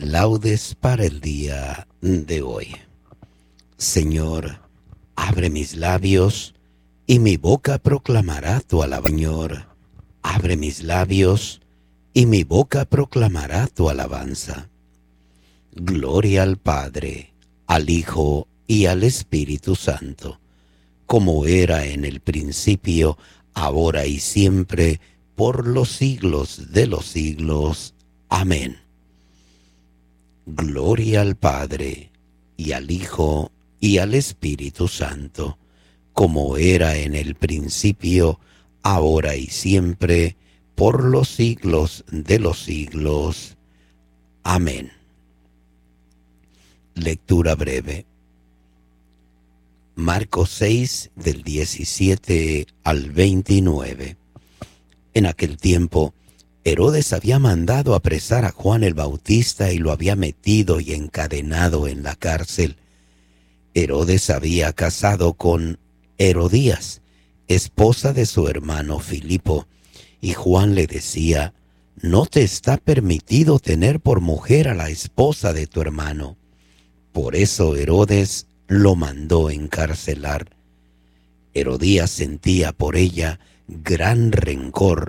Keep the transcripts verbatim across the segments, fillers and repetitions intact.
Laudes para el día de hoy. Señor, abre mis labios y mi boca proclamará tu alabanza. Señor, abre mis labios y mi boca proclamará tu alabanza. Gloria al Padre, al Hijo y al Espíritu Santo, como era en el principio, ahora y siempre, por los siglos de los siglos. Amén. Gloria al Padre, y al Hijo, y al Espíritu Santo, como era en el principio, ahora y siempre, por los siglos de los siglos. Amén. Lectura breve. Marcos seis, del diecisiete al veintinueve. En aquel tiempo, Herodes había mandado apresar a Juan el Bautista y lo había metido y encadenado en la cárcel. Herodes había casado con Herodías, esposa de su hermano Filipo, y Juan le decía: no te está permitido tener por mujer a la esposa de tu hermano. Por eso Herodes lo mandó encarcelar. Herodías sentía por ella gran rencor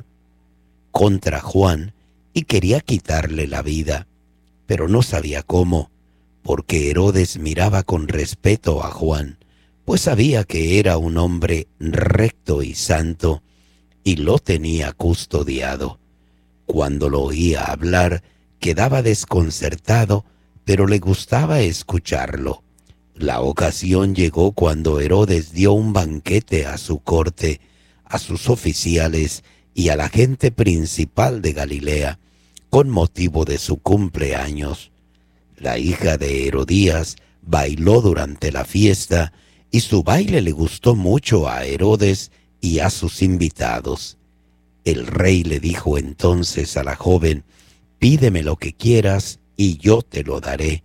contra Juan y quería quitarle la vida, pero no sabía cómo, porque Herodes miraba con respeto a Juan, pues sabía que era un hombre recto y santo, y lo tenía custodiado. Cuando lo oía hablar, quedaba desconcertado, pero le gustaba escucharlo. La ocasión llegó cuando Herodes dio un banquete a su corte, a sus oficiales y a la gente principal de Galilea, con motivo de su cumpleaños. La hija de Herodías bailó durante la fiesta, y su baile le gustó mucho a Herodes y a sus invitados. El rey le dijo entonces a la joven: pídeme lo que quieras y yo te lo daré.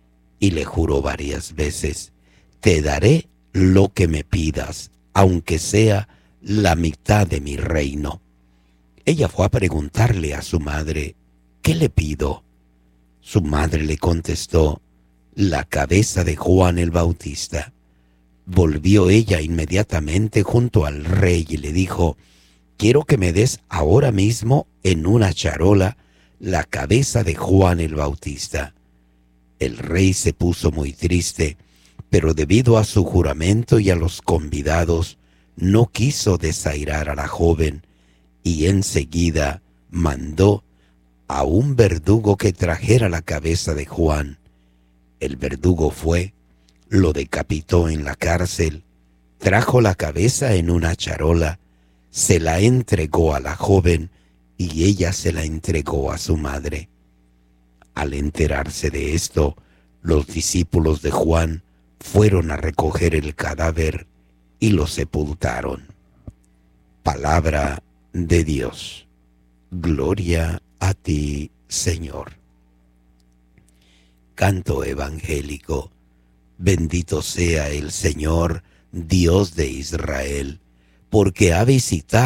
Y le juró varias veces: te daré lo que me pidas, aunque sea la mitad de mi reino. Ella fue a preguntarle a su madre: ¿qué le pido? Su madre le contestó: la cabeza de Juan el Bautista. Volvió ella inmediatamente junto al rey y le dijo: quiero que me des ahora mismo en una charola la cabeza de Juan el Bautista. El rey se puso muy triste, pero debido a su juramento y a los convidados, no quiso desairar a la joven, y enseguida mandó a un verdugo que trajera la cabeza de Juan. El verdugo fue, lo decapitó en la cárcel, trajo la cabeza en una charola, se la entregó a la joven y ella se la entregó a su madre. Al enterarse de esto, los discípulos de Juan fueron a recoger el cadáver y lo sepultaron. Palabra de Dios. Gloria a ti, Señor. Canto evangélico. Bendito sea el Señor, Dios de Israel, porque ha visitado